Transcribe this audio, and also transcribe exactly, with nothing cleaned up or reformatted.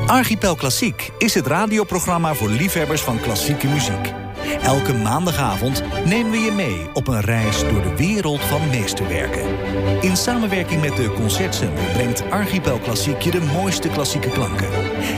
Archipel Klassiek is het radioprogramma voor liefhebbers van klassieke muziek. Elke maandagavond nemen we je mee op een reis door de wereld van meesterwerken. In samenwerking met de Concertzender brengt Archipel Klassiek je de mooiste klassieke klanken.